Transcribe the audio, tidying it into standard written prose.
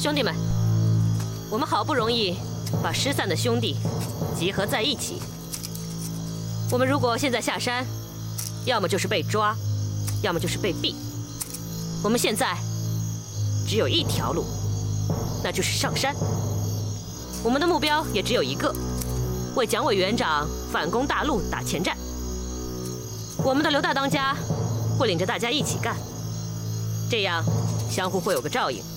兄弟们，我们好不容易把失散的兄弟集合在一起。我们如果现在下山，要么就是被抓，要么就是被毙。我们现在只有一条路，那就是上山。我们的目标也只有一个，为蒋委员长反攻大陆打前站。我们的刘大当家会领着大家一起干，这样相互会有个照应。